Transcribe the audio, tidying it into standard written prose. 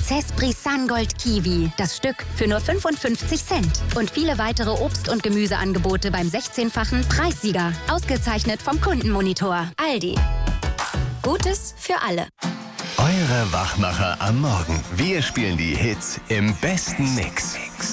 Cess Brissan Gold Kiwi. Das Stück für nur 55 Cent. Und viele weitere Obst- und Gemüseangebote beim 16-fachen Preissieger. Ausgezeichnet vom Kundenmonitor. Aldi. Gutes für alle. Eure Wachmacher am Morgen. Wir spielen die Hits im besten Mix.